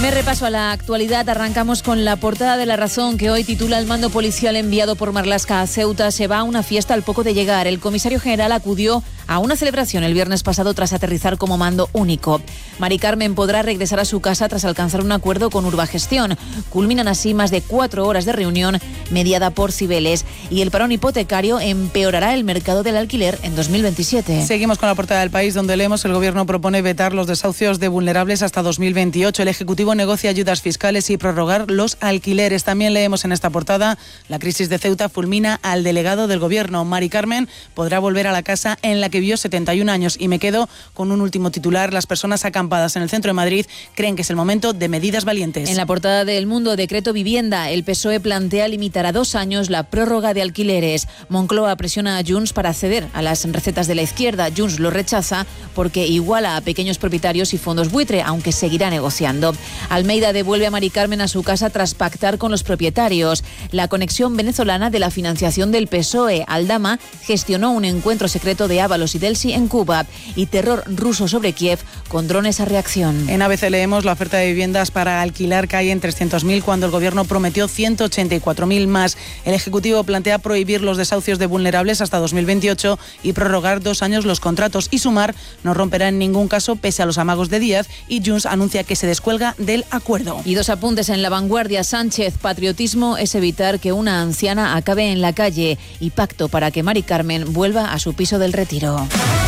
Primer repaso a la actualidad. Arrancamos con la portada de La Razón, que hoy titula: el mando policial enviado por Marlaska a Ceuta se va a una fiesta al poco de llegar. El comisario general acudió a una celebración el viernes pasado tras aterrizar como mando único. Mari Carmen podrá regresar a su casa tras alcanzar un acuerdo con Urbagestión. Culminan así más de 4 horas de reunión mediada por Cibeles. Y el parón hipotecario empeorará el mercado del alquiler en 2027. Seguimos con la portada del País, donde leemos: el Gobierno propone vetar los desahucios de vulnerables hasta 2028. El Ejecutivo negocia ayudas fiscales y prorrogar los alquileres. También leemos en esta portada: la crisis de Ceuta fulmina al delegado del Gobierno. Mari Carmen podrá volver a la casa en la que vivió 71 años. Y me quedo con un último titular: las personas acampadas en el centro de Madrid creen que es el momento de medidas valientes. En la portada del Mundo, decreto vivienda. El PSOE plantea limitar a 2 años la prórroga de alquileres. Moncloa presiona a Junts para ceder a las recetas de la izquierda. Junts lo rechaza porque iguala a pequeños propietarios y fondos buitre, aunque seguirá negociando. Almeida devuelve a Mari Carmen a su casa tras pactar con los propietarios. La conexión venezolana de la financiación del PSOE. Aldama gestionó un encuentro secreto de Ábalos y Delsi en Cuba. Y terror ruso sobre Kiev con drones a reacción. En ABC leemos: la oferta de viviendas para alquilar cae en 300.000 cuando el Gobierno prometió 184.000 más. El Ejecutivo plantea prohibir los desahucios de vulnerables hasta 2028 y prorrogar 2 años los contratos. Y Sumar no romperá en ningún caso pese a los amagos de Díaz, y Junts anuncia que se descuelga del acuerdo. Y 2 apuntes en La Vanguardia. Sánchez: patriotismo es evitar que una anciana acabe en la calle, y pacto para que Mari Carmen vuelva a su piso del Retiro.